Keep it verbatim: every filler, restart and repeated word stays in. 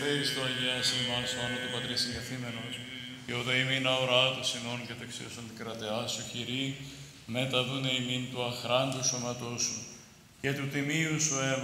Θεής το αγιάσει ημάς, το όνομα του Πατρί συγκαθήμενος, και ο δε ημίν αορά το συνόν και τεξίωσον την κρατεά σου χειρή, μεταδούνε ημίν του αχράντου σωματός σου, και του τιμίου σου αίμα